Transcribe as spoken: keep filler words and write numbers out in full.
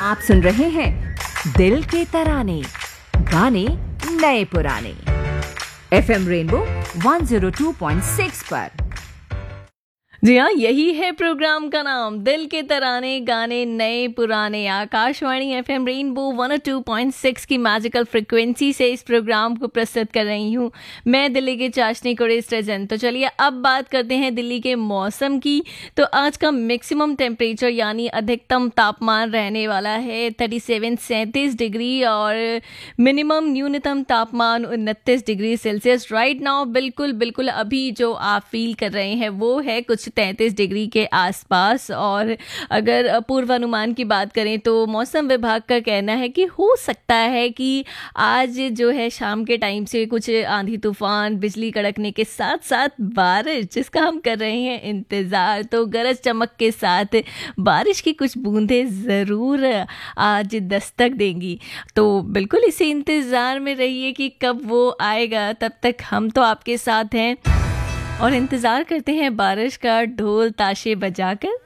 आप सुन रहे हैं दिल के तराने, गाने नए पुराने, FM rainbow one zero two point six पर। जी हाँ, यही है प्रोग्राम का नाम, दिल के तराने गाने नए पुराने। Akashvani FM rainbow one zero two point six की मैजिकल फ्रिक्वेंसी से इस प्रोग्राम को प्रस्तुत कर रही हूँ मैं, दिल्ली की चाशनी कुरेस्ट्रेजन। तो चलिए अब बात करते हैं दिल्ली के मौसम की। तो आज का मैक्सिमम टेम्परेचर यानी अधिकतम तापमान रहने वाला है थर्टी सेवन सैंतीस डिग्री और मिनिमम न्यूनतम तापमान उनतीस डिग्री सेल्सियस। राइट नाउ बिल्कुल बिल्कुल अभी जो आप फील कर रहे हैं वो है कुछ तैंतीस डिग्री के आसपास। और अगर पूर्वानुमान की बात करें तो मौसम विभाग का कहना है कि हो सकता है कि आज जो है शाम के टाइम से कुछ आंधी तूफान, बिजली कड़कने के साथ साथ बारिश, जिसका हम कर रहे हैं इंतज़ार। तो गरज चमक के साथ बारिश की कुछ बूंदें ज़रूर आज दस्तक देंगी। तो बिल्कुल इसी इंतज़ार में रहिए कि कब वो आएगा। तब तक हम तो आपके साथ हैं और इंतज़ार करते हैं बारिश का ढोल ताशे बजाकर।